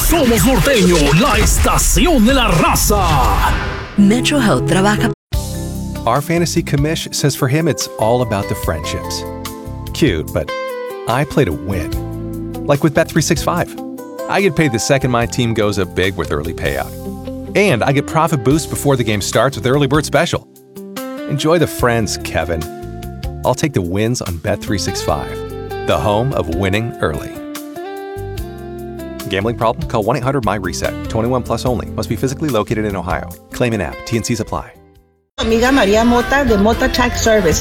Somos Norteño, la estación de la raza. Metro Health trabaja. Our fantasy commish says for him it's all about the friendships. Cute, but I play to win. Like with Bet365. I get paid the second my team goes up big with early payout. And I get profit boost before the game starts with Early Bird Special. Enjoy the friends, Kevin. I'll take the wins on Bet365, the home of winning early. Gambling problem? Call 1-800-MY-RESET. 21 plus only. Must be physically located in Ohio. Claim in app. T&Cs apply. Amiga María Mota de Mota Tax Service.